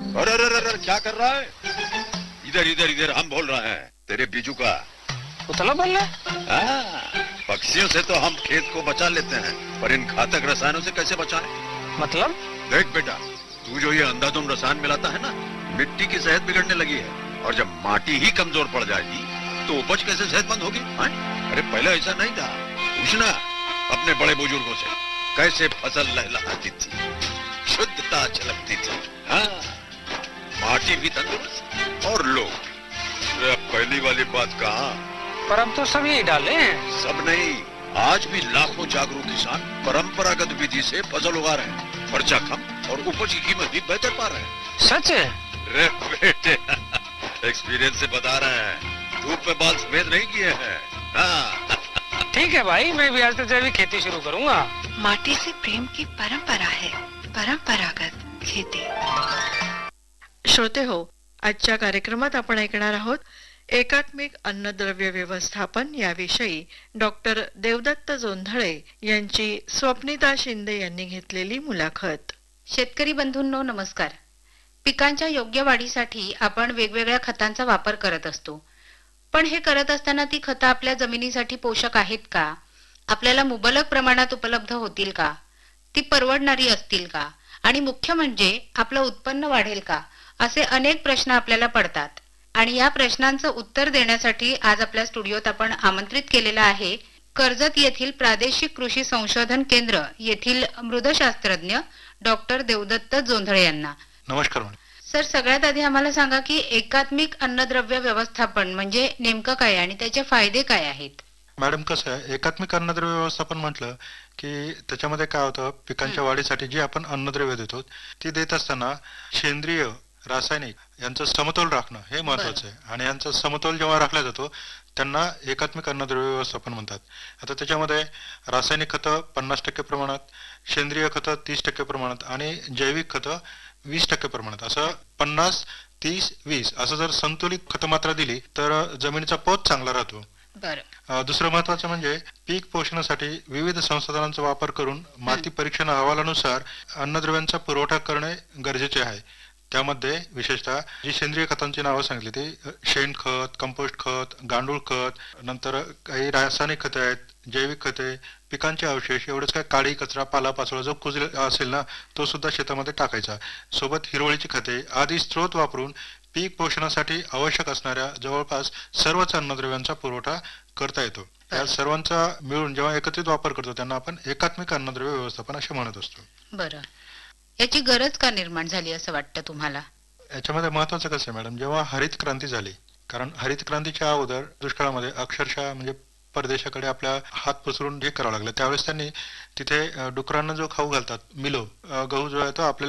अरे अरे अरे अरे, क्या कर रहा है? इधर इधर इधर, हम बोल रहे हैं तेरे बीजू का। उतला बोल रहा है? पक्षियों से तो हम खेत को बचा लेते हैं, पर इन घातक रसायनों से कैसे बचाएं? मतलब? देख बेटा, तू जो ये अंधाधुंध रसायन मिलाता है ना, मिट्टी की सेहत बिगड़ने लगी है। और जब माटी ही कमजोर पड़ जाएगी तो उपज कैसे सेहतमंद होगी? अरे पहले ऐसा नहीं था। पूछना अपने बड़े बुजुर्गों से, कैसे फसल लहलहाती थी, शुद्धता झलकती थी। माटी भी तंदुरुस्त और लोग भी। पहली वाली बात कहाँ? पर अब तो सब यही डाले हैं। सब नहीं, आज भी लाखों जागरूक किसान परंपरागत विधि से फसल उगा रहे हैं। खर्चा कम और उपज की कीमत भी बेहतर पा रहे हैं। सच है? रे बेटे, एक्सपीरियंस से बता रहे हैं, धूप में बाल सफेद नहीं किए हैं। ठीक है भाई, मैं भी आज से जैविक खेती शुरू करूंगा। माटी से प्रेम की परंपरा है, परंपरागत खेती। श्रोते हो, आजच्या कार्यक्रमात आपण ऐकणार आहोत एकात्मिक अन्नद्रव्य व्यवस्थापन याविषयी डॉक्टर देवदत्त जोंधळे यांची स्वप्निता शिंदे यांनी घेतलेली मुलाखत। शेतकरी बंधूंनो नमस्कार। पिकांच्या योग्य वाढीसाठी आपण वेगवेगळ्या खतांचा वापर करत असतो, पण हे करत असताना ती खतं आपल्या जमिनीसाठी पोषक आहेत का? आपल्याला मुबलक प्रमाणात उपलब्ध होतील का? ती परवडणारी असतील का? आणि मुख्य म्हणजे आपलं उत्पन्न वाढेल का? असे अनेक प्रश्न आपल्याला पडतात आणि या प्रश्नांचं उत्तर देण्यासाठी आज आपल्या स्टुडिओत आपण आमंत्रित केलेला आहे कर्जत येथील प्रादेशिक कृषी संशोधन केंद्र येथील मृदशास्त्रज्ञ डॉक्टर देवदत्त जोंधळे यांना। नमस्कार सर, सगळ्यात आधी आम्हाला सांगा की एकात्मिक अन्नद्रव्य व्यवस्थापन म्हणजे नेमकं काय आणि त्याचे फायदे काय आहेत? मॅडम, कसं आहे, एकात्मिक अन्नद्रव्य व्यवस्थापन म्हटलं की त्याच्यामध्ये काय होतं, पिकांच्या वाढीसाठी जी आपण अन्नद्रव्य देतो ती देत असताना सेंद्रिय रासायनिक यांचं समतोल राखणं हे महत्वाचं आहे। आणि यांचा समतोल जेव्हा राखला जातो त्यांना एकात्मिक अन्नद्रव्य व्यवस्थापन म्हणतात। आता त्याच्यामध्ये रासायनिक खतं 50% प्रमाणात, सेंद्रिय खतं 30% प्रमाणात आणि जैविक खतं 20% प्रमाणात, असं 50-30-20 असं जर संतुलित खतमात्रा दिली तर जमिनीचा पोत चांगला राहतो। दुसरं महत्वाचं म्हणजे पीक पोषणासाठी विविध संसाधनांचा वापर करून माती परीक्षण अहवालानुसार अन्नद्रव्यांचा पुरवठा करणे गरजेचे आहे। त्यामध्ये विशेषतः जी सेंद्रिय खतांची नावं सांगितली ती शेणखत, कंपोस्ट खत, गांडूळ खत, नंतर काही रासायनिक खते आहेत, जैविक खते, पिकांचे अवशेष, एवढंच काय काळी कचरा, पालापाचोळा जो कुजले असेल ना तो सुद्धा शेतामध्ये टाकायचा, सोबत हिरवळीची खते आदी स्त्रोत वापरून पीक पोषणासाठी आवश्यक असणाऱ्या जवळपास सर्वच अन्नद्रव्यांचा पुरवठा करता येतो। या सर्वांचा मिळून जेव्हा एकत्रित वापर करतो त्यांना आपण एकात्मिक अन्नद्रव्य व्यवस्थापन असे म्हणत असतो। बरं, याची गरज का निर्माण झाली असं वाटतं तुम्हाला? याच्यामध्ये महत्वाचं कसं आहे मॅडम, जेव्हा हरित क्रांती झाली, कारण हरित क्रांतीच्या अगोदर दुष्काळामध्ये अक्षरशः म्हणजे परदेशाकडे आपल्या हात पसरून जे करावं लागलं, त्यावेळेस त्यांनी तिथे डुकरांना जो खाऊ घालतात मिलो, गहू जो आहे तो आपल्याला